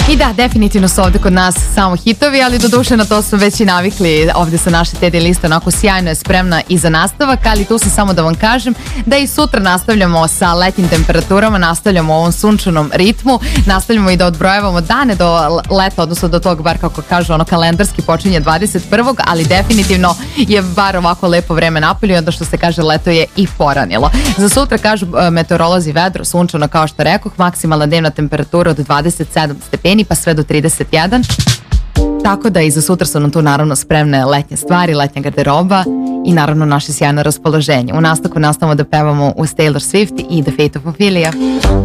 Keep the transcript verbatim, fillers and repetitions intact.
I da, definitivno su ovde kod nas samo hitovi, ali do duše na to su već i navikli. Ovde sa naše T D liste onako sjajno je spremna i za nastavak, ali tu sam samo da vam kažem da i sutra nastavljamo sa letnjim temperaturama, nastavljamo u ovom sunčanom ritmu, nastavljamo i da odbrojavamo dane do leta, odnosno do tog, bar kako kažu, ono kalendarski počinje dvadeset prvog ali definitivno je bar ovako lepo vreme napolju i onda što se kaže leto je i poranilo. Za sutra kažu meteorolozi vedro, sunčano kao što rekoh, maksimalna dnevna temperatura od dvadeset sedam stepeni pa sve do trideset jedan. Tako da i za sutra su nam tu naravno spremne letnje stvari, letnja garderoba i naravno naše sjajno raspoloženje. U nastavku nastavamo da pevamo uz Taylor Swift i The Fate of Ophelia.